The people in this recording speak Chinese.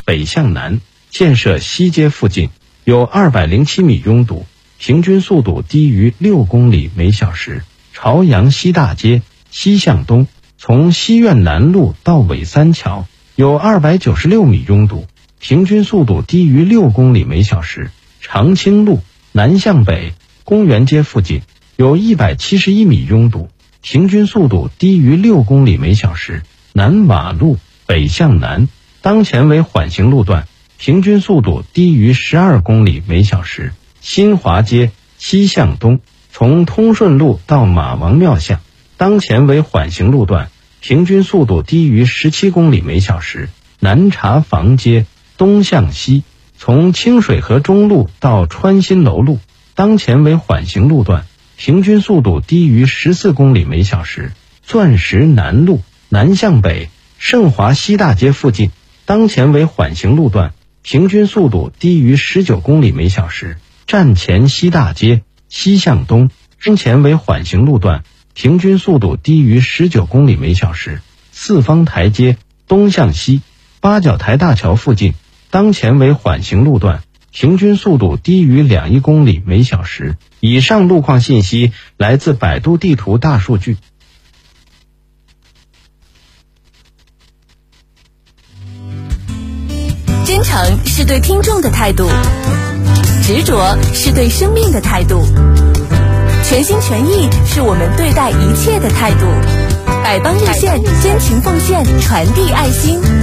北向南，建设西街附近有207米拥堵，平均速度低于6公里每小时。朝阳西大街西向东，从西苑南路到纬三桥有296米拥堵，平均速度低于6公里每小时。长青路南向北，公园街附近有171米拥堵，平均速度低于6公里每小时。南瓦路北向南，当前为缓行路段，平均速度低于12公里每小时。新华街西向东，从通顺路到马王庙巷，当前为缓行路段，平均速度低于17公里每小时。南茶房街东向西，从清水河中路到川新楼路，当前为缓行路段，平均速度低于14公里每小时。钻石南路南向北，盛华西大街附近，当前为缓行路段，平均速度低于19公里每小时。站前西大街西向东，当前为缓行路段，平均速度低于19公里每小时。四方台街东向西，八角台大桥附近，当前为缓行路段，平均速度低于21公里每小时。以上路况信息来自百度地图大数据。 真诚是对听众的态度，执着是对生命的态度，全心全意是我们对待一切的态度。百帮热线，真情奉献，传递爱心。